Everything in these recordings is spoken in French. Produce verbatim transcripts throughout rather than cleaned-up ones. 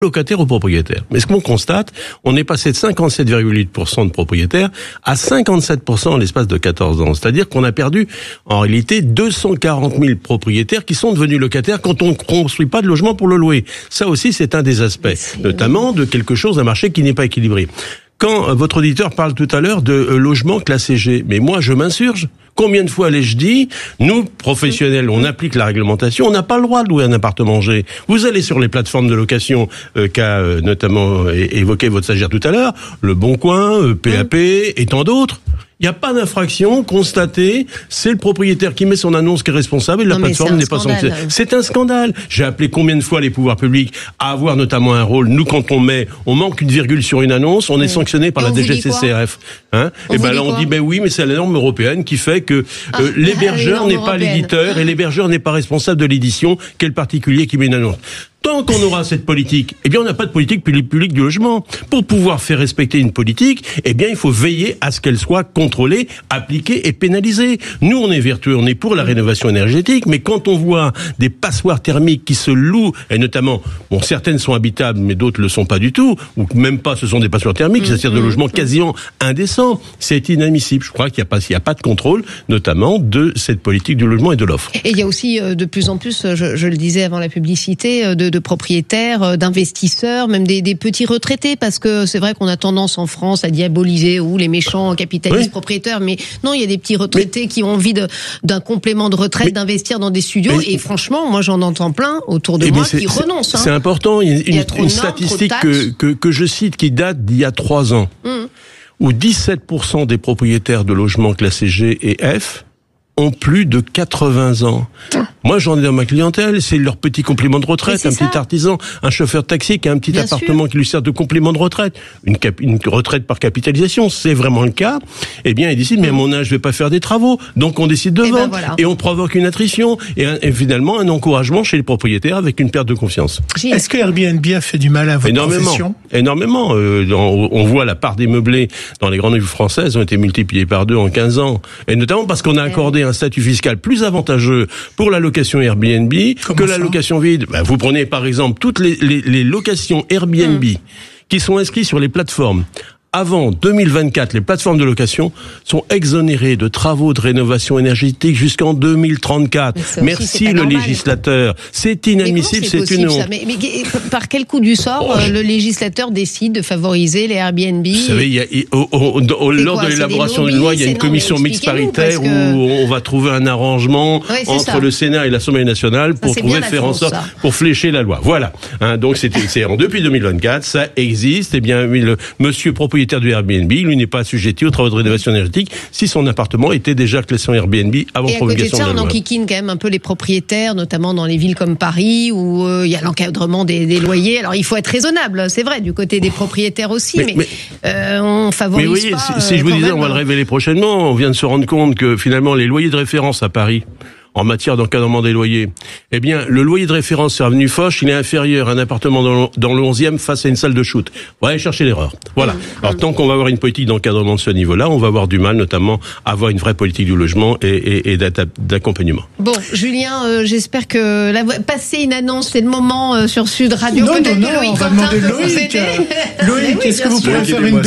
locataires ou propriétaires. Mais ce qu'on constate, on est passé de cinquante-sept virgule huit pour cent de propriétaires à cinquante-sept pour cent en l'espace de quatorze ans. C'est-à-dire qu'on a perdu, en réalité, deux cent quarante mille propriétaires qui sont devenus locataires quand on ne construit pas de logement pour le louer. Ça aussi, c'est un des aspects, notamment de quelque chose, un marché qui n'est pas équilibré. Quand euh, votre auditeur parle tout à l'heure de euh, logement classé G, mais moi, je m'insurge. Combien de fois l'ai-je dit, nous, professionnels, on applique la réglementation, on n'a pas le droit de louer un appartement G. Vous allez sur les plateformes de location euh, qu'a euh, notamment é- évoqué votre stagiaire tout à l'heure, Le Bon Coin, euh, P A P et tant d'autres. Il n'y a pas d'infraction constatée, c'est le propriétaire qui met son annonce qui est responsable et la non, plateforme n'est pas sanctionnée. C'est un scandale. J'ai appelé combien de fois les pouvoirs publics à avoir notamment un rôle. Nous, quand on met, on manque une virgule sur une annonce, on oui. est sanctionné par et la D G C C R F. Hein et ben là, on dit, ben oui, mais c'est la norme européenne qui fait que ah, euh, l'hébergeur n'est pas l'éditeur et l'hébergeur n'est pas responsable de l'édition, qu'est le particulier qui met une annonce. Tant qu'on aura cette politique, eh bien, on n'a pas de politique publique du logement. Pour pouvoir faire respecter une politique, eh bien, il faut veiller à ce qu'elle soit contrôlée, appliquée et pénalisée. Nous, on est vertueux, on est pour la rénovation énergétique, mais quand on voit des passoires thermiques qui se louent, et notamment, bon, certaines sont habitables, mais d'autres le sont pas du tout, ou même pas, ce sont des passoires thermiques, c'est-à-dire de logements quasiment indécents. C'est inadmissible. Je crois qu'il n'y a pas, il n'y a pas de contrôle, notamment de cette politique du logement et de l'offre. Et il y a aussi, de plus en plus, je, je le disais avant la publicité, de de propriétaires, d'investisseurs, même des, des petits retraités, parce que c'est vrai qu'on a tendance en France à diaboliser ou les méchants capitalistes oui. propriétaires, mais non, il y a des petits retraités mais... qui ont envie de, d'un complément de retraite, mais... d'investir dans des studios, mais... et franchement, moi j'en entends plein autour de et moi qui renoncent. Hein. C'est important, il y a une, il y a une, une statistique que, que, que je cite qui date d'il y a trois ans, mmh. où dix-sept pour cent des propriétaires de logements classés G et F ont plus de quatre-vingts ans. Moi, j'en ai dans ma clientèle, c'est leur petit complément de retraite, un ça. petit artisan, un chauffeur de taxi qui a un petit Bien appartement sûr. qui lui sert de complément de retraite, une, cap- une retraite par capitalisation, c'est vraiment le cas. Eh bien, ils décident, mais à mon âge, je vais pas faire des travaux, donc on décide de et vendre, ben voilà. et on provoque une attrition, et, un, et finalement un encouragement chez les propriétaires avec une perte de confiance. Est-ce que Airbnb a fait du mal à votre énormément, profession ? Énormément. Euh, dans, on voit la part des meublés dans les grandes villes françaises ont été multipliées par deux en quinze ans, et notamment parce qu'on a accordé un statut fiscal plus avantageux pour la location Airbnb Comment que la ça location vide. Ben, vous prenez par exemple toutes les, les, les locations Airbnb mmh. qui sont inscrites sur les plateformes. Avant deux mille vingt-quatre, les plateformes de location sont exonérées de travaux de rénovation énergétique jusqu'en deux mille trente-quatre. Merci le normal. législateur. C'est inadmissible, c'est, c'est une honte. Mais, mais par quel coup du sort oh, le législateur décide de favoriser les Airbnb? Vous savez, il y a, au, au, au, lors quoi, de l'élaboration d'une loi, il y a une commission mixte paritaire que... où on va trouver un arrangement oui, entre ça. le Sénat et l'Assemblée nationale pour ça, trouver faire en sorte, ça. pour flécher la loi. Voilà. Hein, donc c'était, c'est depuis deux mille vingt-quatre, ça existe. Eh bien, le monsieur propriétaire du Airbnb, lui n'est pas assujetti aux travaux de rénovation énergétique si son appartement était déjà classé en Airbnb avant et promulgation de la loi. Et à côté de ça, on enquiquine quand même un peu les propriétaires, notamment dans les villes comme Paris, où euh, il y a l'encadrement des, des loyers. Alors il faut être raisonnable, c'est vrai, du côté des propriétaires aussi, mais, mais, mais euh, on favorise mais oui, pas. Si, si euh, je vous disais, même, on va le révéler prochainement, on vient de se rendre compte que finalement les loyers de référence à Paris, en matière d'encadrement des loyers, eh bien, le loyer de référence sur avenue Foch, il est inférieur à un appartement dans le, dans le onzième face à une salle de shoot. On va aller chercher l'erreur. Voilà. Alors, tant qu'on va avoir une politique d'encadrement de ce niveau-là, on va avoir du mal, notamment, à avoir une vraie politique du logement et, et, et d'accompagnement. Bon, Julien, euh, j'espère que la, passer une annonce, c'est le moment euh, sur Sud Radio. Non, Peut-être non, que non, Loïc on va Quentin demander peut vous Loïc. aider. Loïc, oui, est-ce que vous pouvez faire une B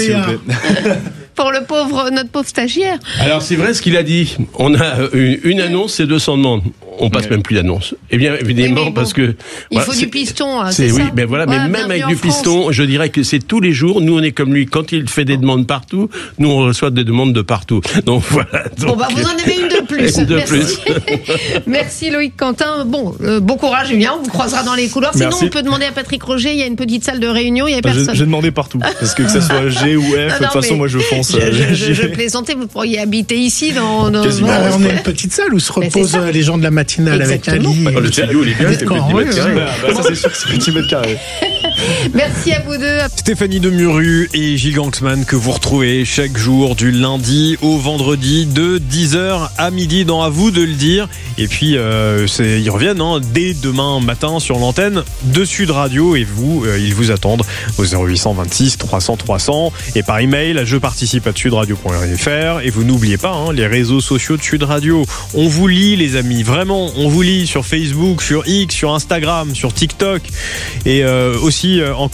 A pour le pauvre, notre pauvre stagiaire. Alors, c'est vrai ce qu'il a dit. On a une, une annonce, c'est deux cents demandes. On passe oui. même plus d'annonces. Eh bien, évidemment, oui, bon, parce que... Il voilà, faut du piston, hein, c'est, c'est oui, ça. Mais voilà, voilà, mais même avec du France. piston, je dirais que c'est tous les jours. Nous, on est comme lui. Quand il fait des demandes partout, nous, on reçoit des demandes de partout. Donc, voilà. Donc, bon, bah, vous en avez une de plus. Une de Merci. plus. Merci, Loïc Quentin. Bon, euh, bon courage, Julien. On vous croisera dans les couloirs. Sinon, Merci. on peut demander à Patrick Roger. Il y a une petite salle de réunion. Il y a personne. J'ai, j'ai demandé partout. Parce que que ça soit G ou F, non, de toute façon, moi, je fonce. Je, je, je, je plaisantais. Vous pourriez habiter ici dans... dans Quasiment. Dans... Alors, on a une petite salle où se reposent les gens de la matinale. Exactement. Avec Cali. Le studio, il est bien, c'est petit mètre carré. Ça, c'est sûr que c'est petit mètre carré. Merci à vous deux. Stéphanie Demuru et Gilles Ganksman que vous retrouvez chaque jour du lundi au vendredi de dix heures à midi dans À vous de le dire. Et puis euh, c'est, ils reviennent hein, dès demain matin sur l'antenne de Sud Radio et vous, euh, ils vous attendent au zéro huit cent vingt-six trois cents trois cents et par email à je participe à sudradio point f r. Et vous n'oubliez pas hein, les réseaux sociaux de Sud Radio. On vous lit les amis, vraiment, on vous lit sur Facebook, sur X, sur Instagram, sur TikTok et euh, aussi aussi en